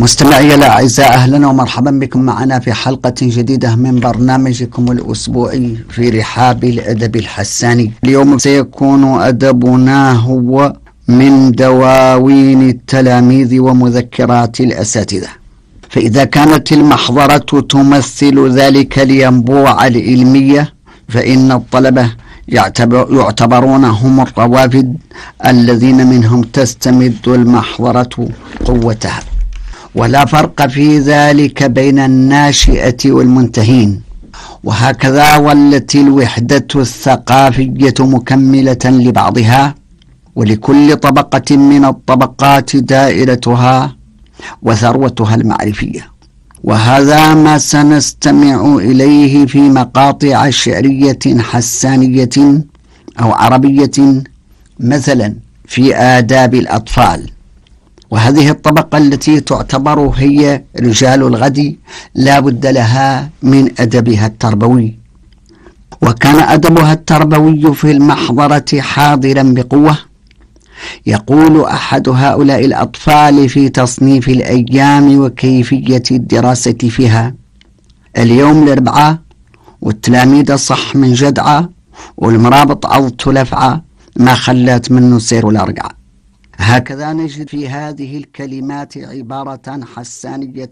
مستمعي الأعزاء، أهلا ومرحبا بكم معنا في حلقة جديدة من برنامجكم الأسبوعي في رحاب الأدب الحساني. اليوم سيكون أدبنا هو من دواوين التلاميذ ومذكرات الأساتذة. فإذا كانت المحضرة تمثل ذلك الينبوع العلمية، فإن الطلبة يعتبرون هم الروافد الذين منهم تستمد المحضرة قوتها. ولا فرق في ذلك بين الناشئة والمنتهين. وهكذا ولت الوحدة الثقافية مكملة لبعضها، ولكل طبقة من الطبقات دائرتها وثروتها المعرفية. وهذا ما سنستمع إليه في مقاطع شعرية حسانية أو عربية، مثلا في آداب الأطفال. وهذه الطبقة التي تعتبر هي رجال الغد لا بد لها من أدبها التربوي. وكان أدبها التربوي في المحضرة حاضرا بقوة. يقول أحد هؤلاء الأطفال في تصنيف الأيام وكيفية الدراسة فيها: اليوم الأربعاء، والتلاميذ صح من جدعة، والمرابط عضت لفعة، ما خلات منه سير ولا رقعة. هكذا نجد في هذه الكلمات عبارة حسانية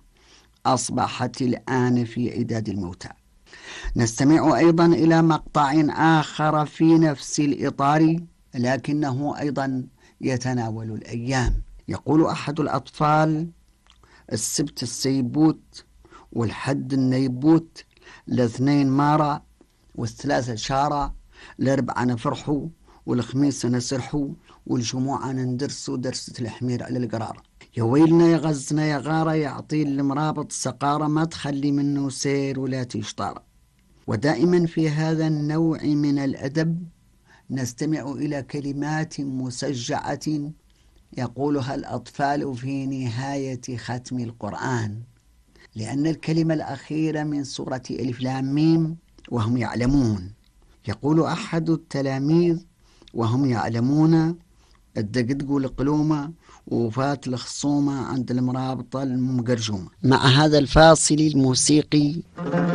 أصبحت الآن في عداد الموتى. نستمع أيضا إلى مقطع آخر في نفس الإطار، لكنه أيضا يتناول الأيام. يقول أحد الأطفال: السبت السيبوت، والحد النيبوت، الاثنين مارا، والثلاثة شارع، الأربعة نفرحوا، والخميس نسرحوا، والجمعة ندرسوا درسة الحمير على القرار. يا ويلنا يا غزنا يا غارة، يعطي المرابط سقارة، ما تخلي منه سير ولا تشطارة. ودائما في هذا النوع من الأدب نستمع إلى كلمات مسجعة يقولها الأطفال في نهاية ختم القرآن، لأن الكلمة الأخيرة من سورة ألف لام ميم: وهم يعلمون. يقول أحد التلاميذ: وهم يعلمون الدقدق القلومة، وفات الخصومة عند المرابطة المقرجومة. مع هذا الفاصل الموسيقي